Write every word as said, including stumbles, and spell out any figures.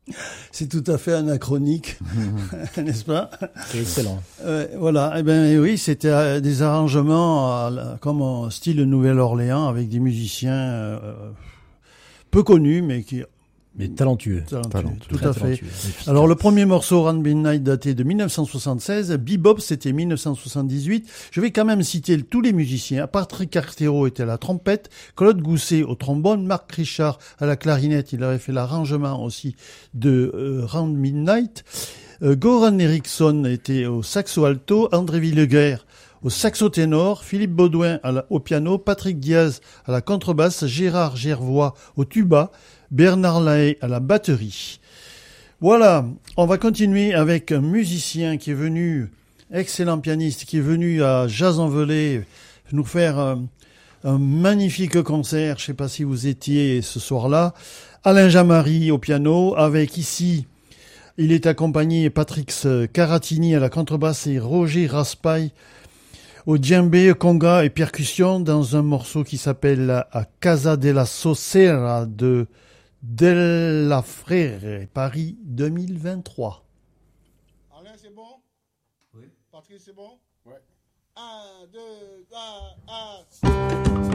C'est tout à fait anachronique, mmh. n'est-ce pas? C'est excellent. Euh, voilà, eh ben oui, c'était des arrangements à, comme en style Nouvelle-Orléans avec des musiciens euh, peu connus, mais qui mais talentueux. Talentueux, talentueux tout très à fait. Talentueux. Alors, le premier morceau, Round Midnight, daté de mille neuf cent soixante-seize. Bebop, c'était mille neuf cent soixante-dix-huit. Je vais quand même citer tous les musiciens. Patrick Artero était à la trompette, Claude Gousset au trombone, Marc Richard à la clarinette. Il avait fait l'arrangement aussi de euh, Round Midnight. Euh, Goran Eriksson était au saxo alto, André Villeguer au saxo ténor, Philippe Baudouin à la, au piano, Patrick Diaz à la contrebasse, Gérard Gervois au tuba, Bernard Lahaye à la batterie. Voilà, on va continuer avec un musicien qui est venu, excellent pianiste, qui est venu à Jazz-en-Velay nous faire un, un magnifique concert. Je ne sais pas si vous étiez ce soir-là. Alain Jamary au piano, avec ici, il est accompagné Patrick Caratini à la contrebasse et Roger Raspail au djembé, conga et percussion dans un morceau qui s'appelle A Casa della Socera de Della Frere, Paris deux mille vingt-trois. Alain, c'est bon? Oui. Patrick, c'est bon? Ouais. Un, deux, trois, un.